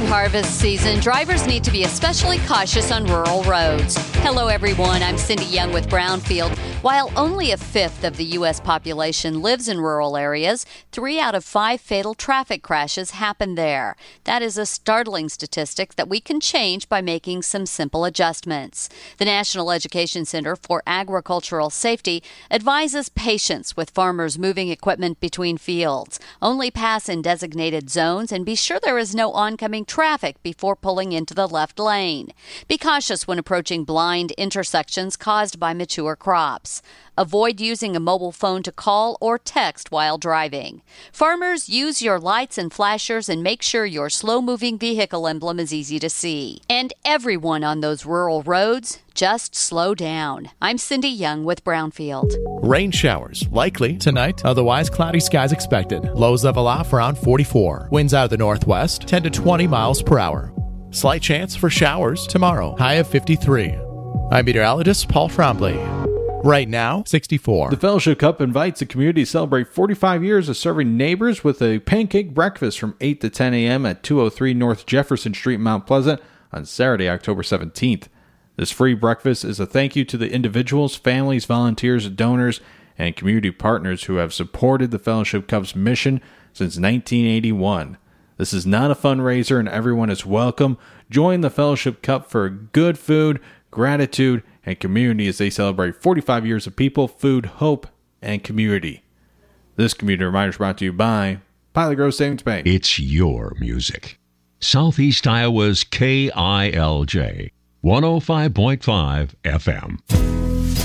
During harvest season, drivers need to be especially cautious on rural roads. Hello, everyone. I'm Cindy Young with Brownfield. While only a fifth of the U.S. population lives in rural areas, 3 out of 5 fatal traffic crashes happen there. That is a startling statistic that we can change by making some simple adjustments. The National Education Center for Agricultural Safety advises patience with farmers moving equipment between fields. Only pass in designated zones and be sure there is no oncoming traffic before pulling into the left lane. Be cautious when approaching blind intersections caused by mature crops. Avoid using a mobile phone to call or text while driving. Farmers, use your lights and flashers and make sure your slow-moving vehicle emblem is easy to see. And everyone on those rural roads, just slow down. I'm Cindy Young with Brownfield. Rain showers likely tonight, otherwise cloudy skies expected. Lows level off around 44. Winds out of the northwest, 10 to 20 miles per hour. Slight chance for showers tomorrow, high of 53. I'm meteorologist Paul Frombley. Right now, 64. The Fellowship Cup invites the community to celebrate 45 years of serving neighbors with a pancake breakfast from 8 to 10 a.m. at 203 North Jefferson Street, Mount Pleasant on Saturday, October 17th. This free breakfast is a thank you to the individuals, families, volunteers, donors, and community partners who have supported the Fellowship Cup's mission since 1981. This is not a fundraiser and everyone is welcome. Join the Fellowship Cup for good food, gratitude, and community as they celebrate 45 years of people, food, hope, and community. This community reminder is brought to you by Pilot Grove Savings Bank. It's your music. Southeast Iowa's KILJ 105.5 FM.